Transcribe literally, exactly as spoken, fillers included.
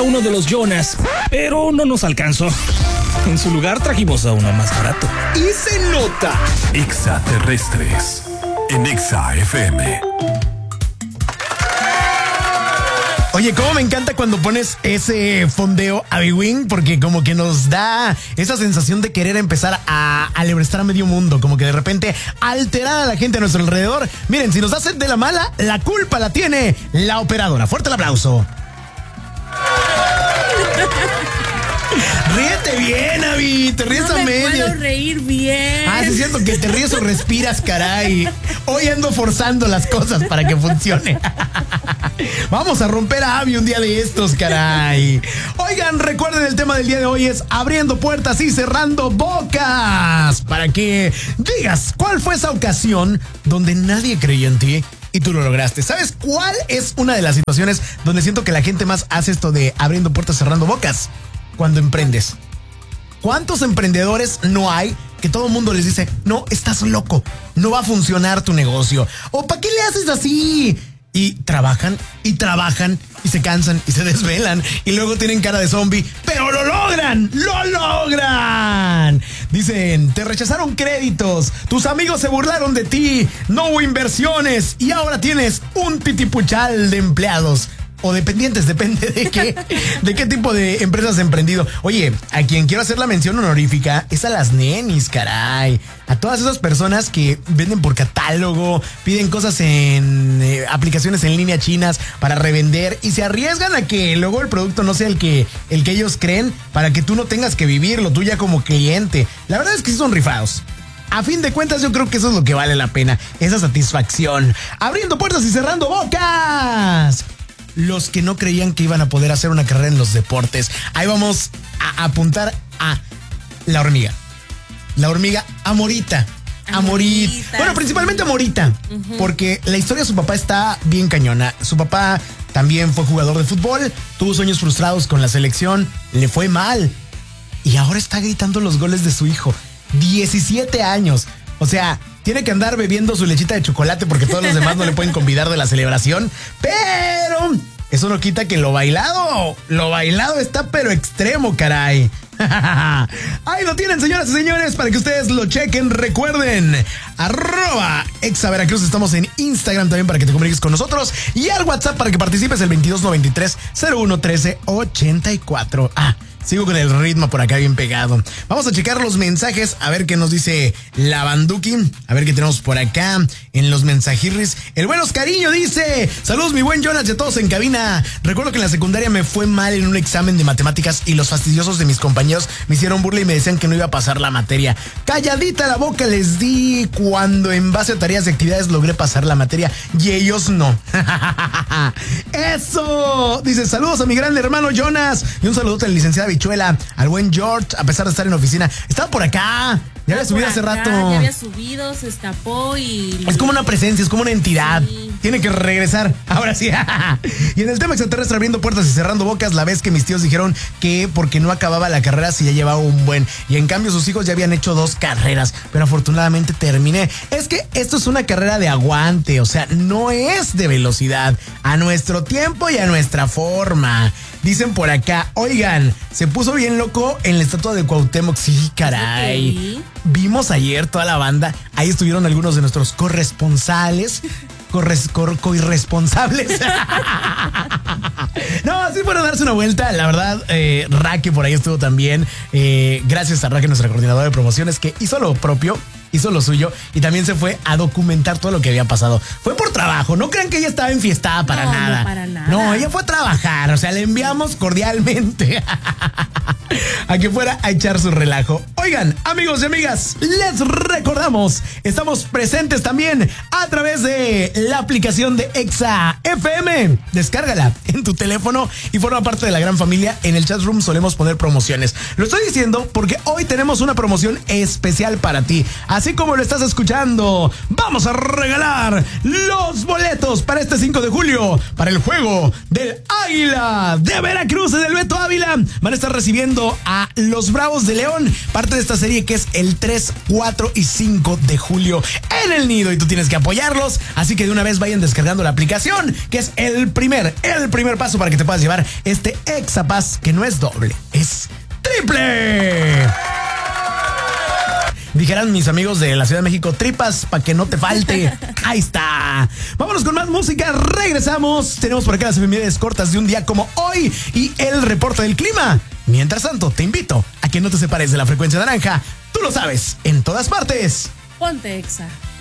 uno de los Jonas, pero no nos alcanzó. En su lugar trajimos a uno más barato. Y se nota. Extraterrestres en Exa F M. Oye, cómo me encanta cuando pones ese fondeo a B-Wing, porque como que nos da esa sensación de querer empezar a alebrestar a medio mundo, como que de repente alterar a la gente a nuestro alrededor. Miren, si nos hace de la mala, la culpa la tiene la operadora. Fuerte el aplauso. Ríete bien, Avi, te ríes no a me medio. puedo reír bien. Ah, sí es cierto que te ríes o respiras, caray. Hoy ando forzando las cosas para que funcione. Vamos a romper a Avi un día de estos, caray. Oigan, recuerden, el tema del día de hoy es abriendo puertas y cerrando bocas. Para que digas cuál fue esa ocasión donde nadie creyó en ti y tú lo lograste. ¿Sabes cuál es una de las situaciones donde siento que la gente más hace esto de abriendo puertas, cerrando bocas? Cuando emprendes. ¿Cuántos emprendedores no hay que todo el mundo les dice, no, estás loco, no va a funcionar tu negocio? ¿O para qué le haces así? Y trabajan y trabajan y se cansan y se desvelan y luego tienen cara de zombie, pero lo logran, lo logran. Dicen, te rechazaron créditos, tus amigos se burlaron de ti, no hubo inversiones y ahora tienes un titipuchal de empleados. O dependientes, depende de qué, de qué tipo de empresas has emprendido. Oye, a quien quiero hacer la mención honorífica es a las nenis, caray. A todas esas personas que venden por catálogo, piden cosas en eh, aplicaciones en línea chinas para revender y se arriesgan a que luego el producto no sea el que, el que ellos creen, para que tú no tengas que vivirlo tú ya como cliente. La verdad es que sí son rifados. A fin de cuentas, yo creo que eso es lo que vale la pena, esa satisfacción. Abriendo puertas y cerrando bocas. Los que no creían que iban a poder hacer una carrera en los deportes. Ahí vamos a apuntar a la hormiga. La hormiga Amorita. Amorita. Amorita. Bueno, principalmente Amorita. Uh-huh. Porque la historia de su papá está bien cañona. Su papá también fue jugador de fútbol, tuvo sueños frustrados con la selección, le fue mal. Y ahora está gritando los goles de su hijo. diecisiete años. O sea, tiene que andar bebiendo su lechita de chocolate porque todos los demás no le pueden convidar de la celebración. Pero eso no quita que lo bailado, lo bailado está pero extremo, caray. Ahí lo tienen, señoras y señores, para que ustedes lo chequen. Recuerden, arroba Exa Veracruz. Estamos en Instagram también para que te comuniques con nosotros. Y al WhatsApp para que participes, el veintidós noventa y tres cero uno trece ochenta y cuatro. Ah, sigo con el ritmo por acá bien pegado. Vamos a checar los mensajes, a ver qué nos dice la Banduki. A ver qué tenemos por acá en los mensajirris. El buen Oscariño dice, saludos mi buen Jonas y a todos en cabina. Recuerdo que en la secundaria me fue mal en un examen de matemáticas y los fastidiosos de mis compañeros me hicieron burla y me decían que no iba a pasar la materia. Calladita la boca les di cuando en base a tareas y actividades logré pasar la materia y ellos no. Eso. Dice, saludos a mi gran hermano Jonas y un saludote a la licenciada Bichuela, al buen George, a pesar de estar en oficina. Estaba por acá. Ya había subido hace rato. Ya había subido, se escapó y... Es como una presencia, es como una entidad. Sí. Tiene que regresar. Ahora sí. Y en el tema extraterrestre, abriendo puertas y cerrando bocas, la vez que mis tíos dijeron que porque no acababa la carrera si ya llevaba un buen. Y en cambio sus hijos ya habían hecho dos carreras. Pero afortunadamente terminé. Es que esto es una carrera de aguante. O sea, no es de velocidad. A nuestro tiempo y a nuestra forma. Dicen por acá, oigan, se puso bien loco en la estatua de Cuauhtémoc. Sí, caray. Okay. Vimos ayer toda la banda. Ahí estuvieron algunos de nuestros corresponsales. Corres, cor, corresponsables. No, sí fueron a darse una vuelta. La verdad, eh, Raque por ahí estuvo también. Eh, gracias a Raque, nuestra coordinadora de promociones, que hizo lo propio, hizo lo suyo y también se fue a documentar todo lo que había pasado. Fue por trabajo, no crean que ella estaba enfiestada para no, nada. No, para nada. No, ella fue a trabajar, o sea, le enviamos cordialmente a que fuera a echar su relajo. Oigan, amigos y amigas, les recordamos, estamos presentes también a través de la aplicación de Exa F M. Descárgala en tu teléfono y forma parte de la gran familia. En el chat room solemos poner promociones. Lo estoy diciendo porque hoy tenemos una promoción especial para ti. Así como lo estás escuchando, vamos a regalar los boletos para este cinco de julio para el juego del Águila de Veracruz en el Beto Ávila. Van a estar recibiendo a los Bravos de León, parte parte de esta serie que es el tres, cuatro y cinco de julio en el Nido y tú tienes que apoyarlos. Así que de una vez vayan descargando la aplicación, que es el primer, el primer paso para que te puedas llevar este Exapass que no es doble, es triple. Dijeran mis amigos de la Ciudad de México, tripas para que no te falte. Ahí está. Vámonos con más música. Regresamos. Tenemos por acá las efemérides cortas de un día como hoy y el reporte del clima. Mientras tanto, te invito a que no te separes de la frecuencia naranja. Tú lo sabes, en todas partes. Ponte Exa.